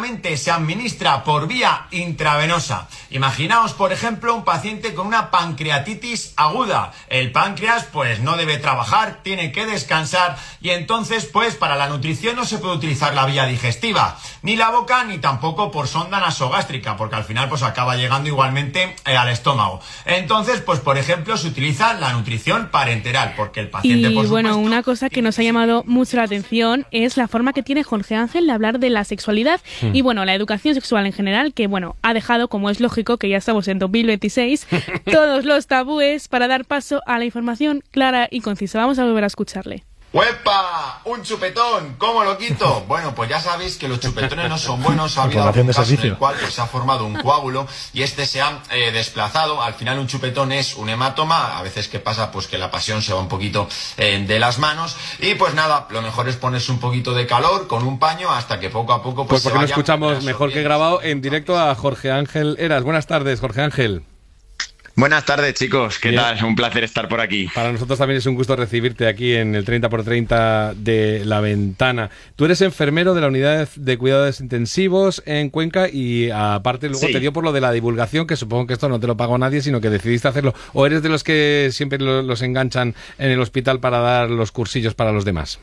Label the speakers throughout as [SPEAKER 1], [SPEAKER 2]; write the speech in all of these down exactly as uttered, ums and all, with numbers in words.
[SPEAKER 1] únicamente se administra por vía intravenosa. Imaginaos, por ejemplo, un paciente con una pancreatitis aguda. El páncreas pues no debe trabajar, tiene que descansar y entonces pues para la nutrición no se puede utilizar la vía digestiva, ni la boca ni tampoco por sonda nasogástrica, porque al final pues acaba llegando igualmente eh, al estómago. Entonces pues por ejemplo se utiliza la nutrición parenteral, porque el paciente
[SPEAKER 2] y
[SPEAKER 1] por
[SPEAKER 2] bueno,
[SPEAKER 1] supuesto,
[SPEAKER 2] una cosa que nos ha llamado mucho la atención es la forma que tiene Jorge Ángel de hablar de la sexualidad mm. y bueno, la educación sexual en general, que bueno, ha dejado, como es lógico, que ya estamos en dos mil veintiséis, todos los tabúes para dar paso a la información clara y concisa. Vamos a volver a escucharle.
[SPEAKER 1] ¡Huepa! ¡Un chupetón! ¿Cómo lo quito? Bueno, pues ya sabéis que los chupetones no son buenos. Ha habido algún caso en el cual pues, se ha formado un coágulo y este se ha eh, desplazado. Al final un chupetón es un hematoma. A veces que pasa pues que la pasión se va un poquito eh, de las manos. Y pues nada, lo mejor es ponerse un poquito de calor con un paño hasta que poco a poco pues,
[SPEAKER 3] pues porque
[SPEAKER 1] se
[SPEAKER 3] lo escuchamos mejor que grabado en directo a Jorge Ángel Heras. Buenas tardes, Jorge Ángel.
[SPEAKER 4] Buenas tardes, chicos. ¿Qué
[SPEAKER 3] Bien.
[SPEAKER 4] tal? Un placer estar por aquí.
[SPEAKER 3] Para nosotros también es un gusto recibirte aquí en el treinta por treinta de La Ventana. Tú eres enfermero de la unidad de cuidados intensivos en Cuenca y aparte luego sí. te dio por lo de la divulgación, que supongo que esto no te lo pagó nadie, sino que decidiste hacerlo. ¿O eres de los que siempre los enganchan en el hospital para dar los cursillos para los demás?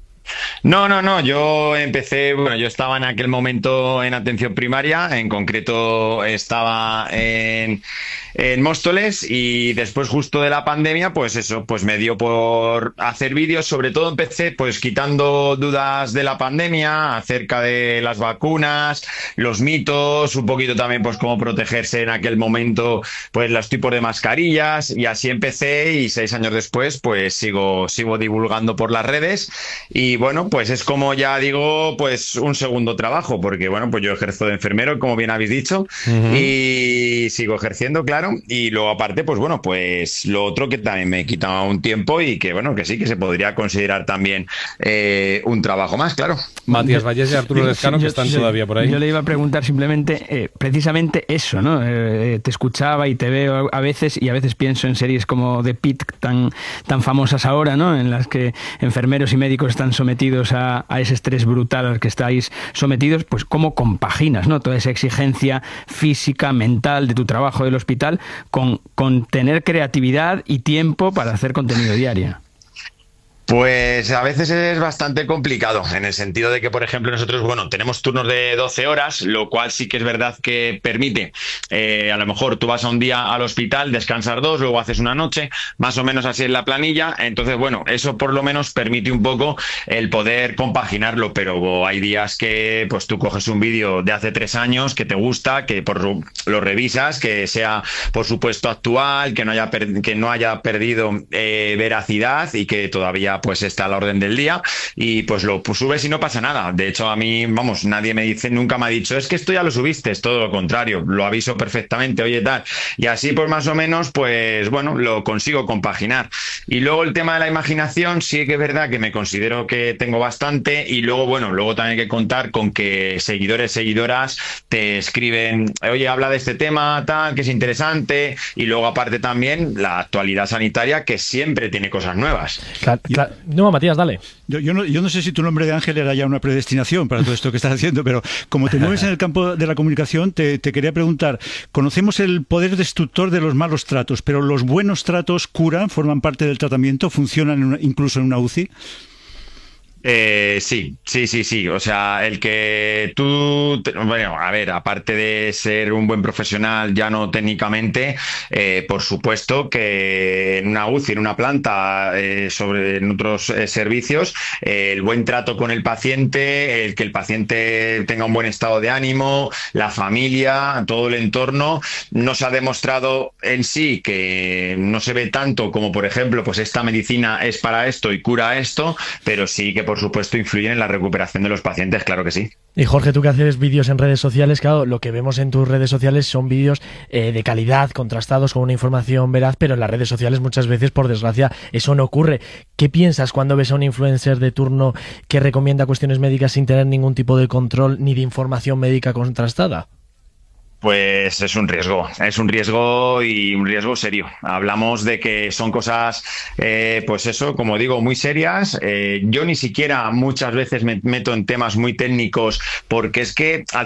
[SPEAKER 4] No, no, no, yo empecé, bueno, yo estaba en aquel momento en atención primaria, en concreto estaba en, en Móstoles y después justo de la pandemia, pues eso, pues me dio por hacer vídeos, sobre todo empecé pues quitando dudas de la pandemia acerca de las vacunas, los mitos, un poquito también pues cómo protegerse en aquel momento, pues los tipos de mascarillas y así empecé y seis años después pues sigo, sigo divulgando por las redes y bueno, pues es como ya digo, pues un segundo trabajo, porque bueno, pues yo ejerzo de enfermero, como bien habéis dicho, uh-huh. y sigo ejerciendo, claro, y luego aparte, pues bueno, pues lo otro que también me quita un tiempo y que bueno, que sí, que se podría considerar también eh, un trabajo más, claro.
[SPEAKER 3] Matías Vallés y Arturo Lescano, que están
[SPEAKER 5] yo,
[SPEAKER 3] todavía por ahí.
[SPEAKER 5] Yo le iba a preguntar simplemente, eh, precisamente eso, ¿no? Eh, te escuchaba y te veo a veces, y a veces pienso en series como The Pitt, tan, tan famosas ahora, ¿no? En las que enfermeros y médicos están sometidos a, a ese estrés brutal al que estáis sometidos, pues cómo compaginas, ¿no? Toda esa exigencia física, mental de tu trabajo del hospital con, con tener creatividad y tiempo para hacer contenido diario.
[SPEAKER 4] Pues a veces es bastante complicado, en el sentido de que, por ejemplo, nosotros, bueno, tenemos turnos de doce horas, lo cual sí que es verdad que permite, eh, a lo mejor tú vas a un día al hospital, descansar dos, luego haces una noche, más o menos así es la planilla, entonces, bueno, eso por lo menos permite un poco el poder compaginarlo, pero hay días que, pues tú coges un vídeo de hace tres años que te gusta, que por, lo revisas, que sea, por supuesto, actual, que no haya, per, que no haya perdido eh, veracidad y que todavía pues está a la orden del día y pues lo pues, subes y no pasa nada. De hecho, a mí, vamos, nadie me dice, nunca me ha dicho, es que esto ya lo subiste, es todo lo contrario, lo aviso perfectamente, oye, tal. Y así, pues más o menos, pues bueno, lo consigo compaginar. Y luego el tema de la imaginación, sí que es verdad que me considero que tengo bastante y luego, bueno, luego también hay que contar con que seguidores, seguidoras te escriben, oye, habla de este tema, tal, que es interesante, y luego aparte también la actualidad sanitaria que siempre tiene cosas nuevas.
[SPEAKER 6] Claro, claro. No, Matías, dale.
[SPEAKER 7] Yo, yo, no, yo no sé si tu nombre de Ángel era ya una predestinación para todo esto que estás haciendo, pero como te mueves en el campo de la comunicación, te, te quería preguntar, conocemos el poder destructor de los malos tratos, pero ¿los buenos tratos curan, forman parte del tratamiento, funcionan en una, incluso en una U C I?
[SPEAKER 4] Eh, sí, sí, sí, sí. O sea, el que tú, bueno, a ver, aparte de ser un buen profesional, ya no técnicamente, eh, por supuesto que en una U C I, en una planta, eh, sobre en otros eh, servicios, eh, el buen trato con el paciente, el que el paciente tenga un buen estado de ánimo, la familia, todo el entorno, no se ha demostrado en sí que no se ve tanto como, por ejemplo, pues esta medicina es para esto y cura esto, pero sí que por supuesto influyen en la recuperación de los pacientes, claro que sí.
[SPEAKER 6] Y Jorge, tú que haces vídeos en redes sociales, claro, lo que vemos en tus redes sociales son vídeos eh, de calidad, contrastados con una información veraz, pero en las redes sociales muchas veces, por desgracia, eso no ocurre. ¿Qué piensas cuando ves a un influencer de turno que recomienda cuestiones médicas sin tener ningún tipo de control ni de información médica contrastada?
[SPEAKER 4] Pues es un riesgo, es un riesgo y un riesgo serio. Hablamos de que son cosas, eh, pues eso, como digo, muy serias. Eh, yo ni siquiera muchas veces me meto en temas muy técnicos porque es que al